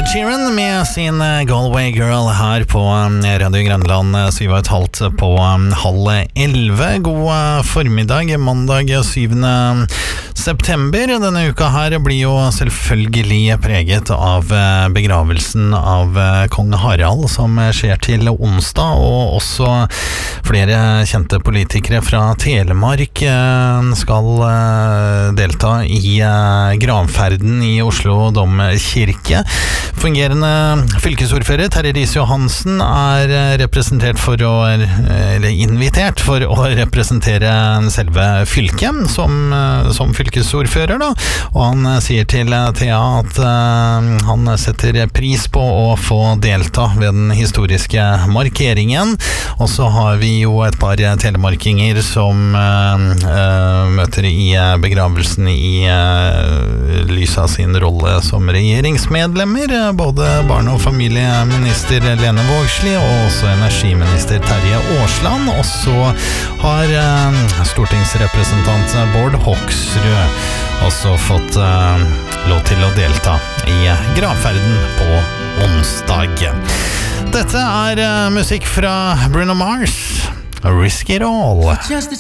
Ed Sheeran med sin Galway Girl her på Radio Grønland 7,5 på 10:30. God formiddag, mandag 7. september. Denne uka her blir jo selvfølgelig preget av begravelsen av kong Harald som skjer til onsdag, og også flere kjente politikere fra Telemark skal delta i gravferden i Oslo domkirke. Fungerende fylkesordfører Terje Riis-Johansen representert eller invitert for å representere selve fylket som fylkesordfører da, og han sier til Thea at han setter pris på å få delta ved den historiske markeringen. Og så har vi jo et par telemarkinger som møter i begravelsen i lys av sin rolle som regjeringsmedlemmer, både barne- og familieminister Lene Vågslid og også energiminister Terje Aasland. Og så har stortingsrepresentant Bård Hoksrud også fått lov til å delta i gravferden på onsdag. Dette musikk fra Bruno Mars, Risk It All. Just a